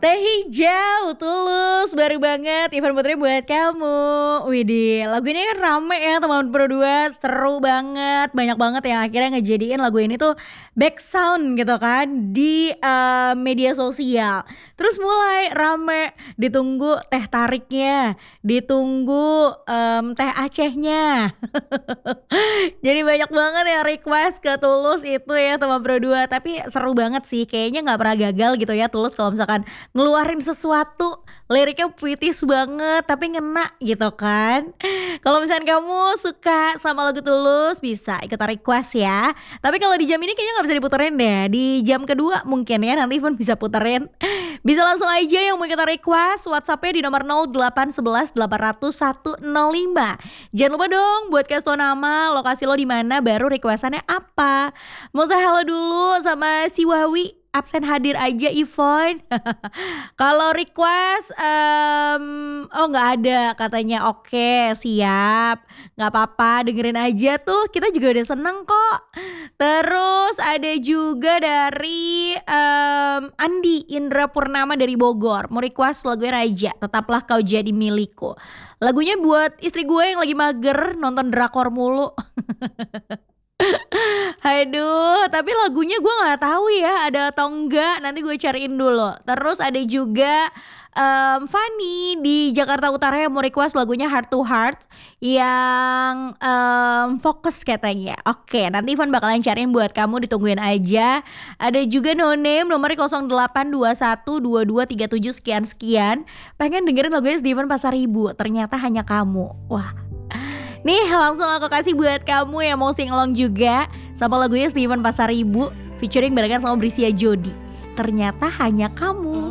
Teh hijau, tulus, baru banget Ivan Putri buat kamu. Widih, lagu ini kan rame ya teman berdua, seru banget. Banyak banget yang akhirnya ngejadiin lagu ini tuh back sound gitu kan di media sosial. Terus mulai rame, ditunggu teh tariknya, ditunggu teh Acehnya. Jadi banyak banget ya request ke Tulus itu ya teman berdua. Tapi seru banget sih, kayaknya nggak pernah gagal gitu ya Tulus kalau misalkan ngeluarin sesuatu liriknya puitis banget tapi ngena gitu kan. Kalau misalnya kamu suka sama lagu Tulus bisa ikut request ya. Tapi kalau di jam ini kayaknya nggak bisa diputerin deh. Di jam kedua mungkin ya nanti pun bisa puterin. Bisa langsung aja yang mau kita request WhatsAppnya di nomor 0811 800 105. Jangan lupa dong buat kasih tau nama, lokasi lo di mana, baru requestannya apa. Mau saya halo dulu sama si Wawi, absen hadir aja Ivon. Kalau request oh nggak ada katanya. Oke siap, nggak apa-apa, dengerin aja tuh, kita juga udah seneng kok. Terus ada juga dari Andi Indra Purnama dari Bogor, mau request lagunya Raja, Tetaplah Kau Jadi Milikku. Lagunya buat istri gue yang lagi mager nonton drakor mulu. Aduh, tapi lagunya gue nggak tahu ya ada atau enggak. Nanti gue cariin dulu. Terus ada juga Fanny di Jakarta Utara yang mau request lagunya Heart to Heart yang fokus katanya. Oke, nanti Ivan bakalan cariin buat kamu, ditungguin aja. Ada juga No Name nomornya 08212237 sekian-sekian. Pengen dengerin lagunya Steven Pasaribu, Ternyata Hanya Kamu. Wah. Nih langsung aku kasih buat kamu yang mau sing along juga sama lagunya Steven Pasaribu featuring barengan sama Brisia Jody, Ternyata Hanya Kamu.